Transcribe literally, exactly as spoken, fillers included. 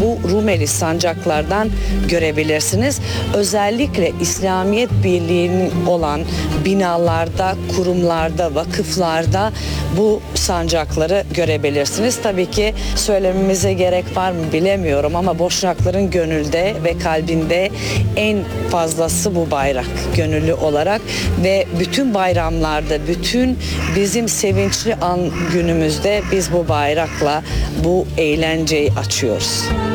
bu Rumeli sancaklardan görebilirsiniz. Özellikle İslamiyet Birliği'nin olan binalarda, kurumlarda, vakıflarda bu sancakları görebilirsiniz. Tabii ki söylememize gerek var mı bilemiyorum ama Boşnakların gönülde ve kalbinde en fazlası bu bayrak, gönüllü olarak ve bütün bayramlarda, bütün bizim sevinçli an günümüzde biz bu bayrakla bu eğlenceyi açıyoruz.